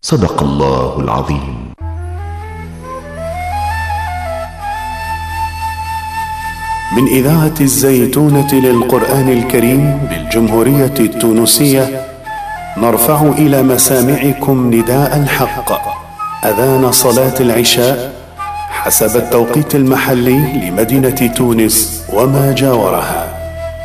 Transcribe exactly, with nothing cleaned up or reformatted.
صدق الله العظيم. من إذاعة الزيتونة للقرآن الكريم بالجمهورية التونسية نرفع إلى مسامعكم نداء الحق، أذان صلاة العشاء حسب التوقيت المحلي لمدينة تونس وما جاورها.